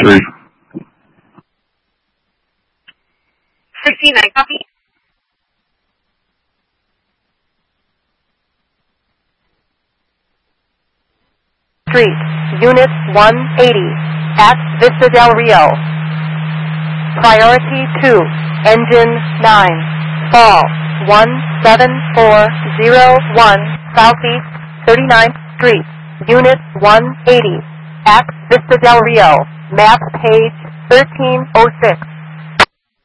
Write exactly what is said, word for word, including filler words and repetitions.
Three. sixty-nine, copy. Street, Unit one eighty, at Vista del Rio. Priority two, Engine nine, fall one seven four zero one, Southeast thirty-ninth Street, Unit one eighty, at Vista del Rio, map page thirteen oh six.